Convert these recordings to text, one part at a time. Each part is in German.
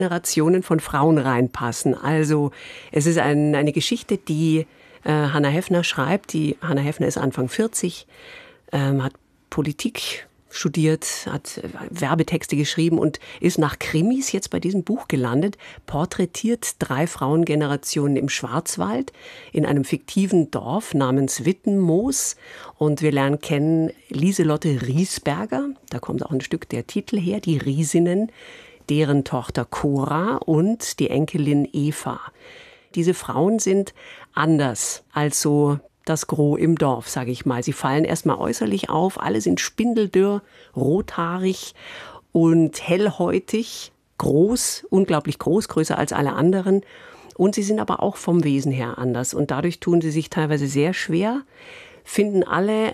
Generationen von Frauen reinpassen. Also es ist eine Geschichte, die Hannah Heffner schreibt. Hannah Heffner ist Anfang 40, hat Politik studiert, hat Werbetexte geschrieben und ist nach Krimis jetzt bei diesem Buch gelandet, porträtiert 3 Frauengenerationen im Schwarzwald in einem fiktiven Dorf namens Wittenmoos. Und wir lernen kennen Lieselotte Riesberger, da kommt auch ein Stück der Titel her, die Riesinnen, deren Tochter Cora und die Enkelin Eva. Diese Frauen sind anders als so das Gros im Dorf, sage ich mal. Sie fallen erstmal äußerlich auf, alle sind spindeldürr, rothaarig und hellhäutig, groß, unglaublich groß, größer als alle anderen. Und sie sind aber auch vom Wesen her anders und dadurch tun sie sich teilweise sehr schwer, müssen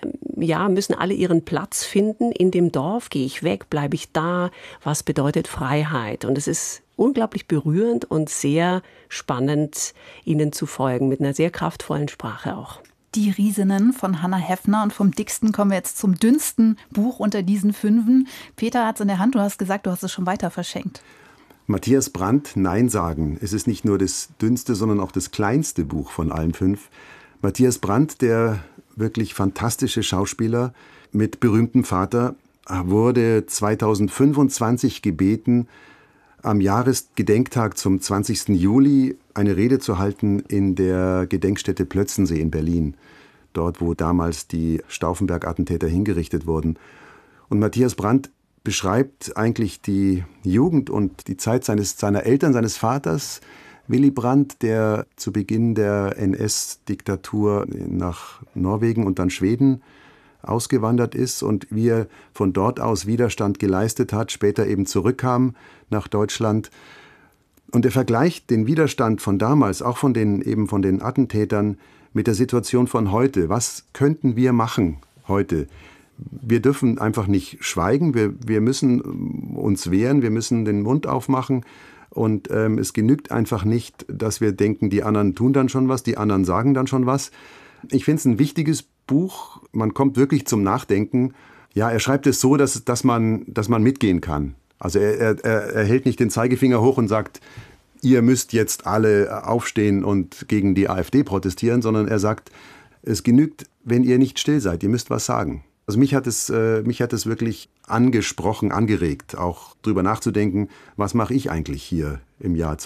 alle ihren Platz finden in dem Dorf. Gehe ich weg, bleibe ich da? Was bedeutet Freiheit? Und es ist unglaublich berührend und sehr spannend, ihnen zu folgen, mit einer sehr kraftvollen Sprache auch. Die Riesinnen von Hannah Heffner, und vom dicksten kommen wir jetzt zum dünnsten Buch unter diesen 5. Peter hat es in der Hand, du hast gesagt, du hast es schon weiter verschenkt. Matthias Brandt, Nein sagen. Es ist nicht nur das dünnste, sondern auch das kleinste Buch von allen 5. Matthias Brandt, der wirklich fantastische Schauspieler mit berühmtem Vater, wurde 2025 gebeten, am Jahresgedenktag zum 20. Juli eine Rede zu halten in der Gedenkstätte Plötzensee in Berlin. Dort, wo damals die Stauffenberg-Attentäter hingerichtet wurden. Und Matthias Brandt beschreibt eigentlich die Jugend und die Zeit seiner Eltern, seines Vaters, Willy Brandt, der zu Beginn der NS-Diktatur nach Norwegen und dann Schweden ausgewandert ist und wie er von dort aus Widerstand geleistet hat, später eben zurückkam nach Deutschland. Und er vergleicht den Widerstand von damals, auch von den Attentätern, mit der Situation von heute. Was könnten wir machen heute? Wir dürfen einfach nicht schweigen, wir müssen uns wehren, wir müssen den Mund aufmachen. Und es genügt einfach nicht, dass wir denken, die anderen tun dann schon was, die anderen sagen dann schon was. Ich finde es ein wichtiges Buch. Man kommt wirklich zum Nachdenken. Ja, er schreibt es so, dass man mitgehen kann. Also er hält nicht den Zeigefinger hoch und sagt, ihr müsst jetzt alle aufstehen und gegen die AfD protestieren, sondern er sagt, es genügt, wenn ihr nicht still seid, ihr müsst was sagen. Also mich hat es wirklich angesprochen, angeregt, auch drüber nachzudenken, was mache ich eigentlich hier im Jahr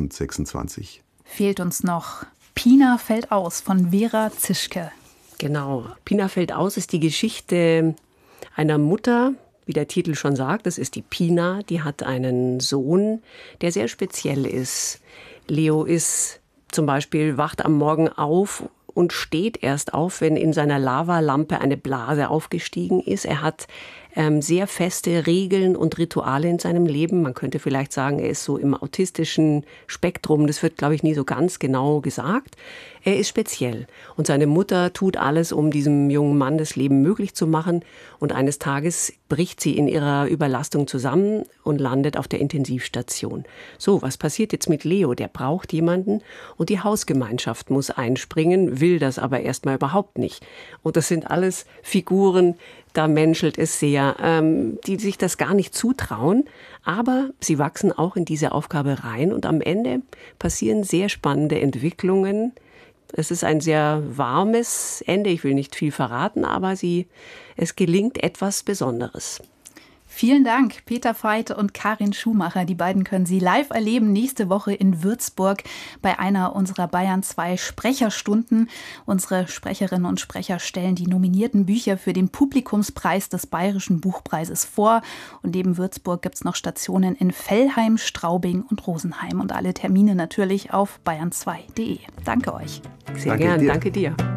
2026. Fehlt uns noch Pina fällt aus von Vera Zischke. Genau, Pina fällt aus ist die Geschichte einer Mutter, wie der Titel schon sagt, das ist die Pina, die hat einen Sohn, der sehr speziell ist. Leo ist zum Beispiel, wacht am Morgen auf und steht erst auf, wenn in seiner Lavalampe eine Blase aufgestiegen ist. Er hat sehr feste Regeln und Rituale in seinem Leben. Man könnte vielleicht sagen, er ist so im autistischen Spektrum. Das wird, glaube ich, nie so ganz genau gesagt. Er ist speziell. Und seine Mutter tut alles, um diesem jungen Mann das Leben möglich zu machen. Und eines Tages bricht sie in ihrer Überlastung zusammen und landet auf der Intensivstation. So, was passiert jetzt mit Leo? Der braucht jemanden und die Hausgemeinschaft muss einspringen, will das aber erstmal überhaupt nicht. Und das sind alles Figuren, da menschelt es sehr, die sich das gar nicht zutrauen, aber sie wachsen auch in diese Aufgabe rein und am Ende passieren sehr spannende Entwicklungen. Es ist ein sehr warmes Ende, ich will nicht viel verraten, aber es gelingt etwas Besonderes. Vielen Dank, Peter Veit und Karin Schumacher. Die beiden können Sie live erleben nächste Woche in Würzburg bei einer unserer Bayern 2 Sprecherstunden. Unsere Sprecherinnen und Sprecher stellen die nominierten Bücher für den Publikumspreis des Bayerischen Buchpreises vor. Und neben Würzburg gibt es noch Stationen in Velheim, Straubing und Rosenheim. Und alle Termine natürlich auf bayern2.de. Danke euch. Sehr gern, danke dir.